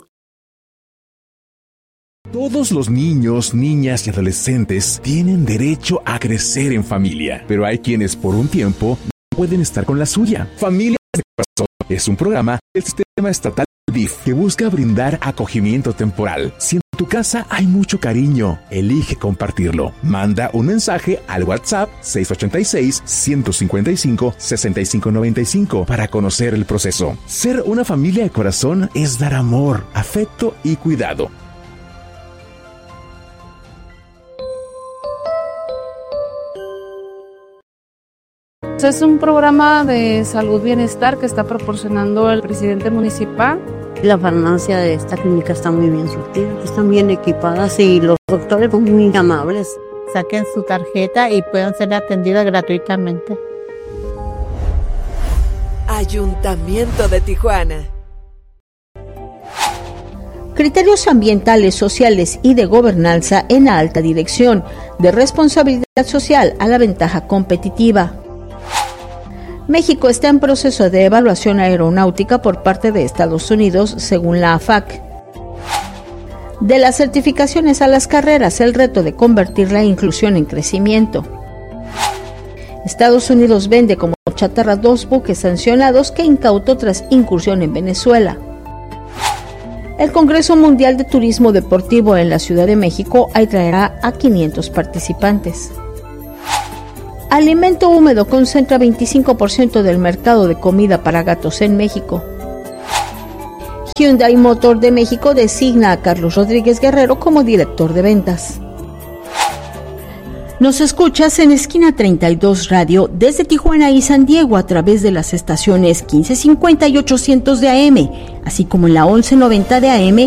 Todos los niños, niñas y adolescentes tienen derecho a crecer en familia, pero hay quienes por un tiempo no pueden estar con la suya. Familias de Corazón es un programa del Sistema Estatal D I F que busca brindar acogimiento temporal. Si en tu casa hay mucho cariño, elige compartirlo. Manda un mensaje al WhatsApp seis ocho seis, uno cinco cinco, seis cinco nueve cinco para conocer el proceso. Ser una familia de corazón es dar amor, afecto y cuidado. Es un programa de salud bienestar que está proporcionando el presidente municipal. La farmacia de esta clínica está muy bien surtida, están bien equipadas y los doctores son muy amables. Saquen su tarjeta y pueden ser atendidas gratuitamente. Ayuntamiento de Tijuana. Criterios ambientales, sociales y de gobernanza en la alta dirección, de responsabilidad social a la ventaja competitiva. México está en proceso de evaluación aeronáutica por parte de Estados Unidos, según la A F A C. De las certificaciones a las carreras, el reto de convertir la inclusión en crecimiento. Estados Unidos vende como chatarra dos buques sancionados que incautó tras incursión en Venezuela. El Congreso Mundial de Turismo Deportivo en la Ciudad de México atraerá a quinientos participantes. Alimento húmedo concentra veinticinco por ciento del mercado de comida para gatos en México. Hyundai Motor de México designa a Carlos Rodríguez Guerrero como director de ventas. Nos escuchas en Esquina treinta y dos Radio desde Tijuana y San Diego a través de las estaciones quince cincuenta y ochocientos de A M, así como en la once noventa de A M